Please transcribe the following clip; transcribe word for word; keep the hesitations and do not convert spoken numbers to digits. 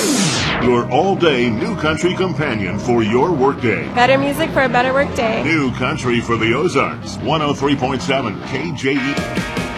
Your all-day New Country companion for your workday. Better music for a better workday. New Country for the Ozarks. one oh three point seven K J E.